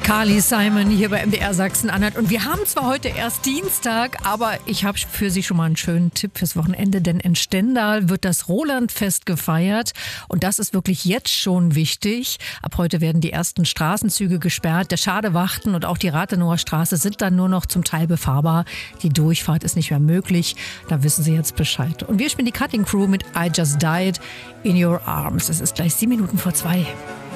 Carly Simon hier bei MDR Sachsen-Anhalt. Und wir haben zwar heute erst Dienstag, aber ich habe für Sie schon mal einen schönen Tipp fürs Wochenende, denn in Stendal wird das Rolandfest gefeiert. Und das ist wirklich jetzt schon wichtig. Ab heute werden die ersten Straßenzüge gesperrt. Der Schadewachten und auch die Rathenower Straße sind dann nur noch zum Teil befahrbar. Die Durchfahrt ist nicht mehr möglich. Da wissen Sie jetzt Bescheid. Und wir spielen die Cutting Crew mit I Just Died in Your Arms. Es ist gleich 7 Minuten vor 2.